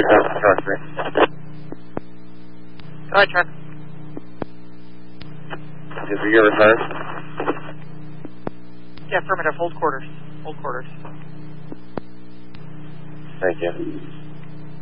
Charlie 3. Hi, Trent. Is it your return? Yeah, affirmative. Hold quarters. Hold quarters. Thank you.